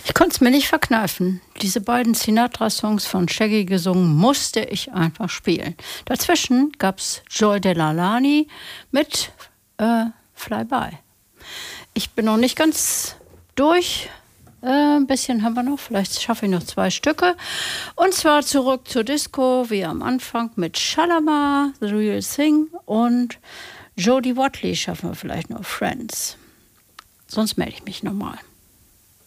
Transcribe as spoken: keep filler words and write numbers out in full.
Ich konnte es mir nicht verkneifen. Diese beiden Sinatra-Songs von Shaggy gesungen, musste ich einfach spielen. Dazwischen gab es Joy Delalani mit äh, Fly By. Ich bin noch nicht ganz durch. Äh, ein bisschen haben wir noch. Vielleicht schaffe ich noch zwei Stücke. Und zwar zurück zur Disco, wie am Anfang, mit Shalamar, The Real Thing, und Jodie Watley schaffen wir vielleicht noch, Friends. Sonst melde ich mich nochmal.